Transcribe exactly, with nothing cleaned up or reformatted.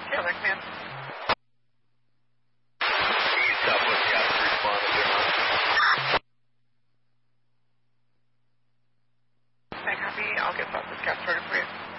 Taylor, come in. Southwest got to respond to their line. I copy. I'll get Southwest Gas started for you.